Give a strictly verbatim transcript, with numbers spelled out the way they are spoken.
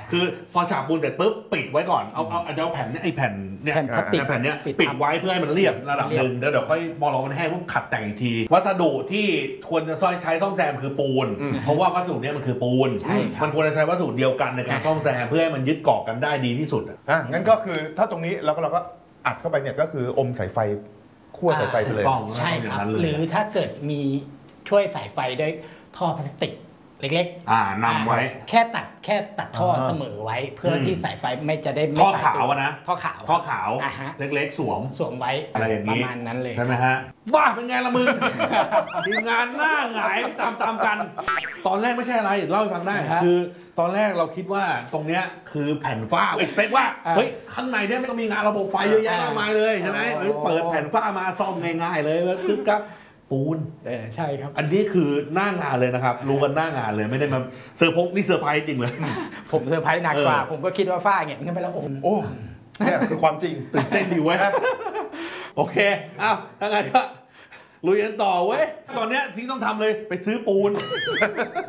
คือพอฉาบปูนเสร็จปุ๊บปิดไว้ก่อนเอาเอาเอาแผ่นเนี่ยไอ้แผ่นเนี่ยแผ่นพลาสติกแผ่นเนี้ยปิดปิดไว้เพื่อให้มันเรียบระดับหนึ่งแล้วเดี๋ยวค่อยมองเรามันแห้งปุ๊บขัดแต่งอีกที วัสดุที่ควรจะใช้ซ่อมแซมคือปูน เพราะว่าวัสดุเนี้ยมันคือปูนมันควรจะใช้วัสดุเดียวกันในการซ่อมแซมเพื่อให้มันยึดเกาะกันได้ดีที่สุดอ่ะงั้นก็คือถ้าตรงนี้เราก็เราก็อัดเข้าไปเนี่ยก็คืออมสายไฟขั้วสายไฟไปเลยใช่ครับหรือถ้าเกิดมีช่วยสายไฟด้วยท่อพลาสติกเล็กๆอ่านำไว้แค่ตัดแค่ตัดท่อเสมอไว้เพื่อที่สายไฟไม่จะได้ไม่ท่อขาวอะนะท่อขาวท่อขาวอ่าฮะเล็กๆสวมสวมไว้อะไรอย่างประนี้มาณนั้นเลยใช่ไหมฮะว่าเป็นไงละมึง ทีมงานหน้าหงายตามตามๆกัน ตอนแรกไม่ใช่อะไรเล่าให้ฟังได้ คือตอนแรกเราคิดว่าตรงเนี้ยคือแผ่นฝ้าเอ็กซ์เพคว่าเฮ้ยข้างในเนี้ยไม่ต้องมีงานระบบไฟเยอะแยะมากมายเลยใช่ไหมเฮ้ยเปิดแผ่นฝ้ามาซ่อมง่ายๆเลยแล้วปึ๊บครับปูนเออใช่ครับอันนี้คือหน้างานเลยนะครับรู้กันหน้างานเลยไม่ได้มาเซอร์พกนี่เซอร์ไพรส์จริงเลยผมเซอร์ไพรส์หนักกว่าเออผมก็คิดว่าฝ้าเงี้ยขึ้นไปแล้วโอ้โหโอ้เนี่ยคือความจริงตื่นเต้นดีเว้ย โอเคอ้าวถ้างั้นก็ลุยกันต่อเว้ยตอนเนี้ยที่ต้องทำเลยไปซื้อปูน